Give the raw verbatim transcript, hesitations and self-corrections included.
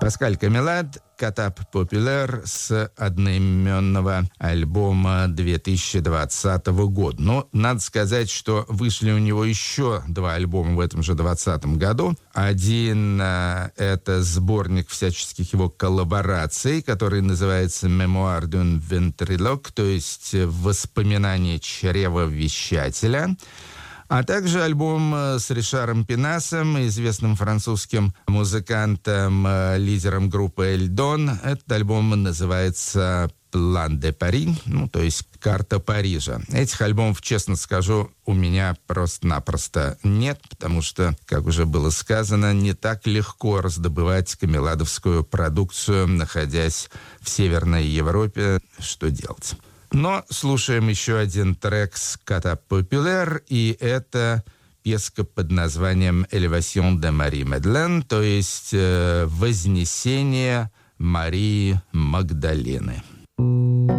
Паскаль Камилад, «Катап Популяр» с одноименного альбома две тысячи двадцатого года. Но надо сказать, что вышли у него еще два альбома в этом же двадцатом году. Один э, — это сборник всяческих его коллабораций, который называется «Mémoire d'un ventriloque», то есть «Воспоминания чревовещателя». А также альбом с Ришаром Пинасом, известным французским музыкантом, лидером группы «Эльдон». Этот альбом называется «План де Пари», ну, то есть «Карта Парижа». Этих альбомов, честно скажу, у меня просто-напросто нет, потому что, как уже было сказано, не так легко раздобывать камиладовскую продукцию, находясь в Северной Европе. Что делать? Но слушаем еще один трек с «Катап Популяр», и это песка под названием «Элевасьон де Мари Медлен», то есть э, «Вознесение Марии Магдалены».